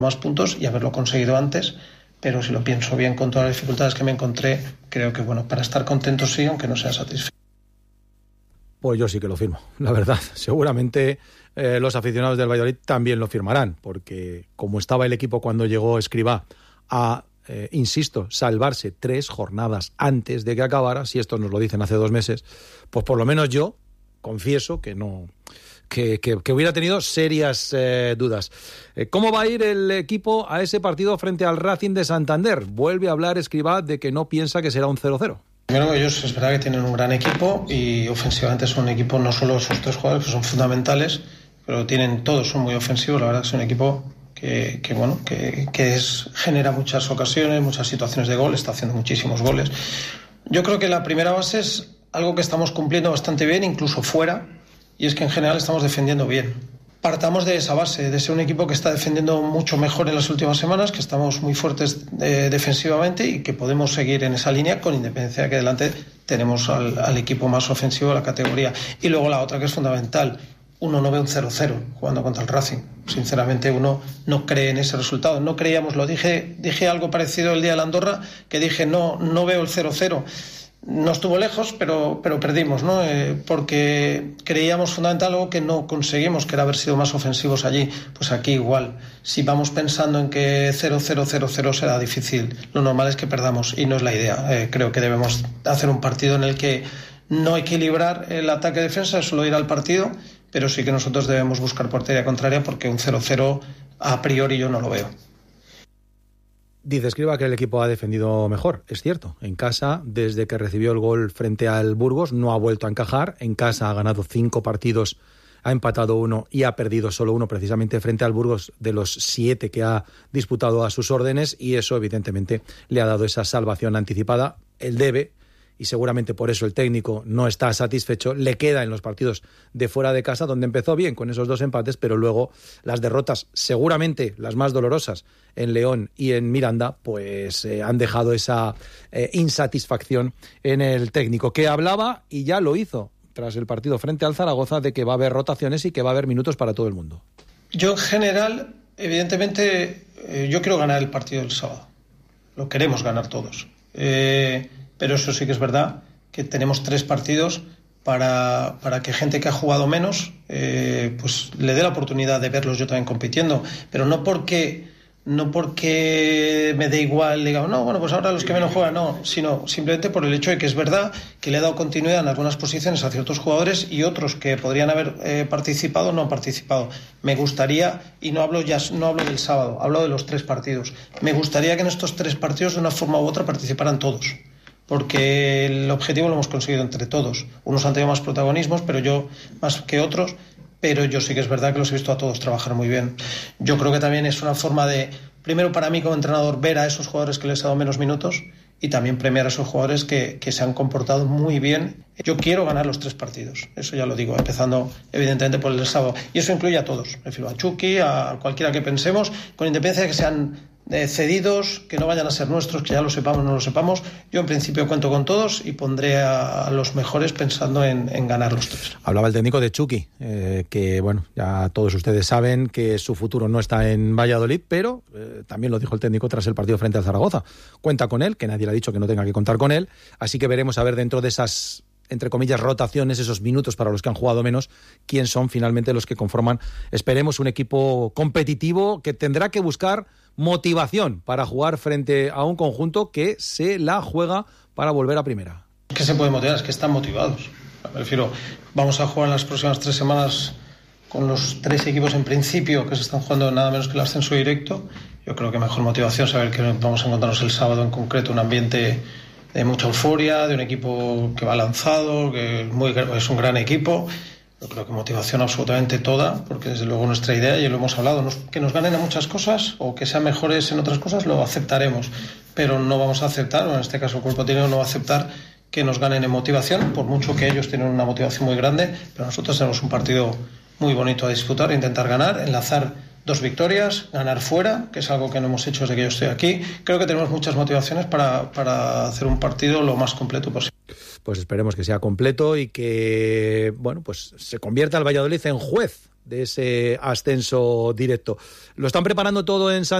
más puntos y haberlo conseguido antes, pero si lo pienso bien con todas las dificultades que me encontré, creo que bueno, para estar contento sí, aunque no sea satisfecho. Pues yo sí que lo firmo, la verdad. Seguramente los aficionados del Valladolid también lo firmarán, porque como estaba el equipo cuando llegó Escribá a, insisto, salvarse 3 jornadas antes de que acabara, si esto nos lo dicen hace 2 meses, pues por lo menos yo confieso que no... Que hubiera tenido serias dudas. ¿Cómo va a ir el equipo a ese partido frente al Racing de Santander? Vuelve a hablar Escribá de que no piensa que será un 0-0. Primero, ellos es verdad que tienen un gran equipo y ofensivamente son un equipo, no solo esos 3 jugadores que son fundamentales, pero todos son muy ofensivos. La verdad que es un equipo que genera muchas ocasiones, muchas situaciones de gol, está haciendo muchísimos goles. Yo creo que la primera base es algo que estamos cumpliendo bastante bien, incluso fuera, y es que en general estamos defendiendo bien. Partamos de esa base, de ser un equipo que está defendiendo mucho mejor en las últimas semanas, que estamos muy fuertes defensivamente y que podemos seguir en esa línea con independencia de que delante tenemos al equipo más ofensivo de la categoría. Y luego la otra que es fundamental, uno no ve un 0-0 jugando contra el Racing. Sinceramente uno no cree en ese resultado. No creíamos, dije algo parecido el día de la Andorra, que dije no veo el 0-0. No estuvo lejos, pero perdimos, ¿no? Porque creíamos fundamental algo que no conseguimos, que era haber sido más ofensivos allí. Pues aquí igual. Si vamos pensando en que 0-0 será difícil, lo normal es que perdamos y no es la idea. Creo que debemos hacer un partido en el que no equilibrar el ataque-defensa, solo ir al partido, pero sí que nosotros debemos buscar portería contraria porque un 0-0 a priori yo no lo veo. Dice Escribá que el equipo ha defendido mejor, es cierto. En casa, desde que recibió el gol frente al Burgos, no ha vuelto a encajar. En casa ha ganado 5 partidos, ha empatado 1 y ha perdido solo 1 precisamente frente al Burgos de los 7 que ha disputado a sus órdenes, y eso evidentemente le ha dado esa salvación anticipada. Él debe, y seguramente por eso el técnico no está satisfecho, le queda en los partidos de fuera de casa, donde empezó bien con esos 2 empates, pero luego las derrotas, seguramente las más dolorosas, en León y en Miranda, pues han dejado esa insatisfacción en el técnico, que hablaba, y ya lo hizo tras el partido frente al Zaragoza, de que va a haber rotaciones y que va a haber minutos para todo el mundo. Yo en general, evidentemente, yo quiero ganar el partido del sábado. Lo queremos ganar todos. Pero eso sí que es verdad, que tenemos 3 partidos para que gente que ha jugado menos pues le dé la oportunidad de verlos yo también compitiendo, pero no porque me dé igual, diga, no, bueno, pues ahora los que menos juegan, no, sino simplemente por el hecho de que es verdad que le he dado continuidad en algunas posiciones a ciertos jugadores y otros que podrían haber participado no han participado. Me gustaría, y no hablo del sábado, hablo de los 3 partidos, me gustaría que en estos 3 partidos de una forma u otra participaran todos, porque el objetivo lo hemos conseguido entre todos. Unos han tenido más protagonismos, pero yo más que otros, pero yo sí que es verdad que los he visto a todos trabajar muy bien. Yo creo que también es una forma de, primero para mí como entrenador, ver a esos jugadores que les he dado menos minutos y también premiar a esos jugadores que se han comportado muy bien. Yo quiero ganar los 3 partidos, eso ya lo digo, empezando evidentemente por el del sábado. Y eso incluye a todos, me refiero a Chucky, a cualquiera que pensemos, con independencia de que sean cedidos, que no vayan a ser nuestros, que ya lo sepamos o no lo sepamos. Yo en principio cuento con todos y pondré a los mejores pensando en ganar los 3. Hablaba el técnico de Chucky, que bueno, ya todos ustedes saben que su futuro no está en Valladolid, pero también lo dijo el técnico tras el partido frente al Zaragoza. Cuenta con él, que nadie le ha dicho que no tenga que contar con él, así que veremos a ver dentro de esas, entre comillas, rotaciones, esos minutos para los que han jugado menos, quién son finalmente los que conforman, esperemos, un equipo competitivo que tendrá que buscar motivación para jugar frente a un conjunto que se la juega para volver a primera. ¿Qué se puede motivar? Es que están motivados. Me refiero, vamos a jugar en las próximas 3 semanas con los 3 equipos en principio que se están jugando nada menos que el ascenso directo. Yo creo que mejor motivación saber que vamos a encontrarnos el sábado en concreto un ambiente de mucha euforia, de un equipo que va lanzado, que es un gran equipo. Yo creo que motivación absolutamente toda, porque desde luego nuestra idea, y lo hemos hablado, que nos ganen a muchas cosas o que sean mejores en otras cosas, lo aceptaremos, pero no vamos a aceptar, o en este caso el cuerpo técnico no va a aceptar que nos ganen en motivación, por mucho que ellos tienen una motivación muy grande, pero nosotros tenemos un partido muy bonito a disputar, intentar ganar, enlazar 2 victorias, ganar fuera, que es algo que no hemos hecho desde que yo estoy aquí. Creo que tenemos muchas motivaciones para hacer un partido lo más completo posible. Pues esperemos que sea completo y que, bueno, pues se convierta el Valladolid en juez de ese ascenso directo. Lo están preparando todo en